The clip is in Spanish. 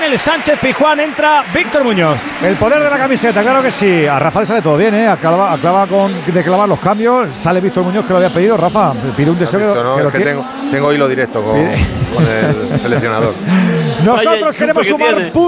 en el Sánchez Pizjuán entra Víctor Muñoz. El poder de la camiseta, claro que sí. A Rafa le sale todo bien, ¿eh? Acaba de clavar los cambios. Sale Víctor Muñoz, que lo había pedido. Rafa, pide un deseo. Visto, ¿no? Es que tengo hilo directo con el seleccionador. Nosotros queremos sumar